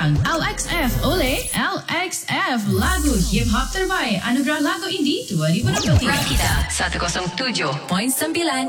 datang LXF oleh LXF, lagu hip hop terbaik Anugerah Lagu Indie 2023. Rakita 107.9